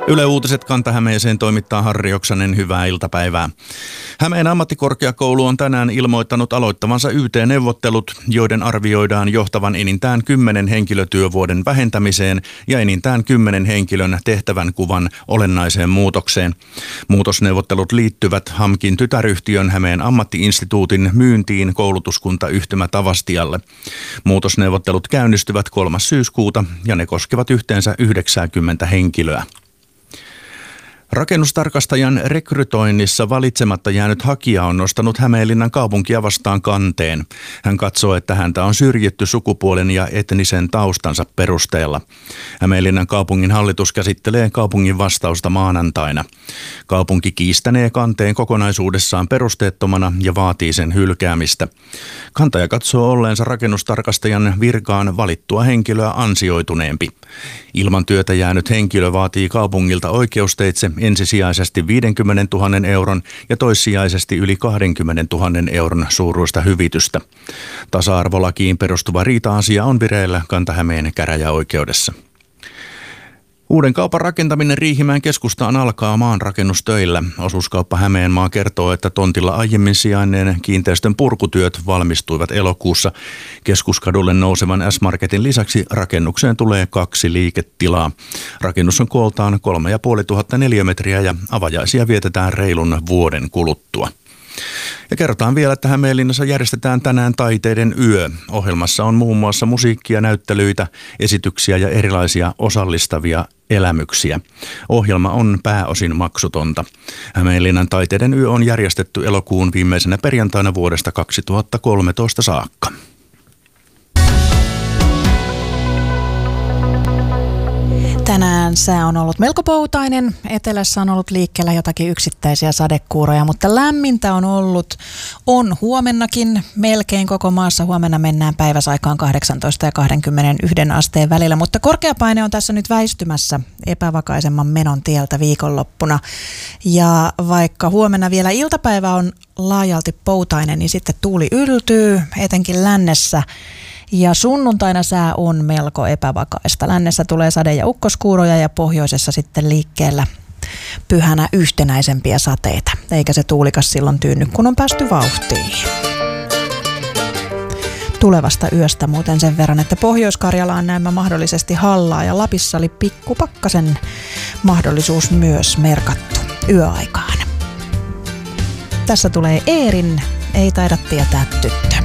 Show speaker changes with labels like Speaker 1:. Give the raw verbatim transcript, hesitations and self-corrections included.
Speaker 1: Yle Uutiset Kanta-Hämeeseen toimittaa Harri Oksanen, hyvää iltapäivää. Hämeen ammattikorkeakoulu on tänään ilmoittanut aloittavansa Y T-neuvottelut, joiden arvioidaan johtavan enintään kymmenen henkilötyövuoden vähentämiseen ja enintään kymmenen henkilön tehtävän kuvan olennaiseen muutokseen. Muutosneuvottelut liittyvät HAMKin tytäryhtiön Hämeen ammattiinstituutin myyntiin koulutuskuntayhtymä Tavastialle. Muutosneuvottelut käynnistyvät kolmas syyskuuta ja ne koskevat yhteensä yhdeksänkymmentä henkilöä. Rakennustarkastajan rekrytoinnissa valitsematta jäänyt hakija on nostanut Hämeenlinnan kaupunkia vastaan kanteen. Hän katsoo, että häntä on syrjitty sukupuolen ja etnisen taustansa perusteella. Hämeenlinnan kaupungin hallitus käsittelee kaupungin vastausta maanantaina. Kaupunki kiistänee kanteen kokonaisuudessaan perusteettomana ja vaatii sen hylkäämistä. Kantaja katsoo olleensa rakennustarkastajan virkaan valittua henkilöä ansioituneempi. Ilman työtä jäänyt henkilö vaatii kaupungilta oikeusteitse ensisijaisesti viisikymmentätuhatta euron ja toissijaisesti yli kaksikymmentätuhatta euron suuruista hyvitystä. Tasa-arvolakiin perustuva riita-asia on vireillä Kanta-Hämeen käräjäoikeudessa. Uuden kaupan rakentaminen Riihimäen keskustaan alkaa maanrakennustöillä. Osuuskauppa Hämeenmaa kertoo, että tontilla aiemmin sijainneen kiinteistön purkutyöt valmistuivat elokuussa. Keskuskadulle nousevan S-Marketin lisäksi rakennukseen tulee kaksi liiketilaa. Rakennus on kooltaan kolme ja puoli tuhatta neliömetriä ja avajaisia vietetään reilun vuoden kuluttua. Ja kerrotaan vielä, että Hämeenlinnassa järjestetään tänään taiteiden yö. Ohjelmassa on muun muassa musiikkia, näyttelyitä, esityksiä ja erilaisia osallistavia elämyksiä. Ohjelma on pääosin maksutonta. Hämeenlinnan taiteiden yö on järjestetty elokuun viimeisenä perjantaina vuodesta kaksituhattakolmetoista saakka.
Speaker 2: Tänään sää on ollut melko poutainen. Etelässä on ollut liikkeellä jotakin yksittäisiä sadekuuroja, mutta lämmintä on ollut. On huomennakin melkein koko maassa. Huomenna mennään päiväsaikaan kahdeksantoista ja kaksikymmentäyksi asteen välillä, mutta korkeapaine on tässä nyt väistymässä epävakaisemman menon tieltä viikonloppuna. Ja vaikka huomenna vielä iltapäivä on laajalti poutainen, niin sitten tuuli yltyy, etenkin lännessä. Ja sunnuntaina sää on melko epävakaista. Lännessä tulee sade- ja ukkoskuuroja ja pohjoisessa sitten liikkeellä pyhänä yhtenäisempiä sateita. Eikä se tuulikas silloin tyynny, kun on päästy vauhtiin. Tulevasta yöstä muuten sen verran, että Pohjois-Karjalaan näemmä mahdollisesti hallaa ja Lapissa oli pikkupakkasen mahdollisuus myös merkattu yöaikaan. Tässä tulee Eerin, ei taida tietää tyttö.